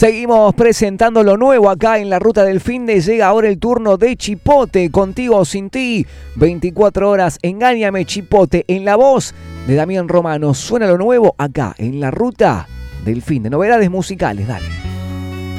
Seguimos presentando lo nuevo acá en la ruta del finde. Llega ahora el turno de Chipote, Contigo o Sin Ti. 24 horas, Engáñame Chipote, en la voz de Damián Romano. Suena lo nuevo acá en la ruta del finde. Novedades musicales, dale.